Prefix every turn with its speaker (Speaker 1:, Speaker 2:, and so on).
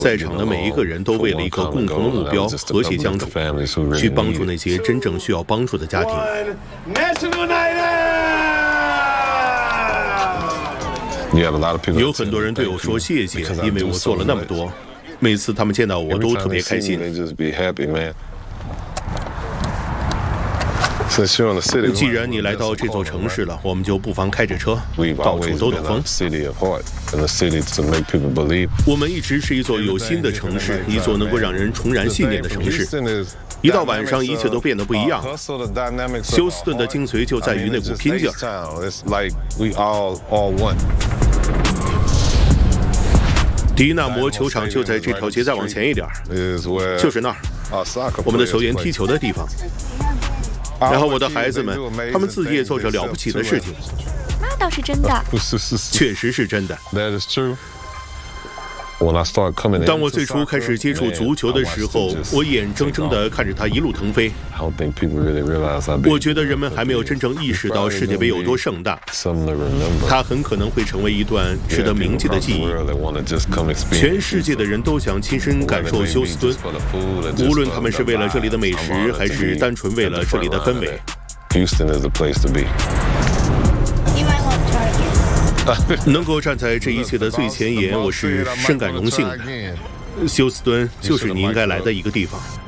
Speaker 1: 在场的每一个人都为了一个共同的目标——和谐相处，去帮助那些真正需要帮助的家庭。有很多人对我说谢谢，因为我做了那么多。每次他们见到我都特别开心。既然你来到这座城市了，我们就不妨开着车，到处兜兜风。我们一直是一座有心的城市，一座能够让人重燃信念的城市。一到晚上，一切都变得不一样。休斯顿的精髓就在于那股拼劲儿。迪纳摩球场就在这条街再往前一点，就是那儿，我们的球员踢球的地方。然后我的孩子们，他们自业做着了不起的事情。
Speaker 2: 那倒是真的，
Speaker 1: 确实是真的。当我最初开始接触足球的时候，我眼睁睁地看着它一路腾飞。我觉得人们还没有真正意识到世界杯有多盛大，它很可能会成为一段值得铭记的记忆。全世界的人都想亲身感受休斯敦，无论他们是为了这里的美食，还是单纯为了这里的氛围。能够站在这一切的最前沿，我是深感荣幸的。休斯敦就是你应该来的一个地方。